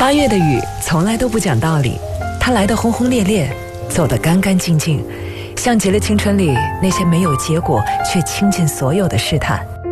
8月的雨从来都不讲道理，它来得轰轰烈烈，走得干干净净，像极了青春里那些没有结果却倾尽所有的试探。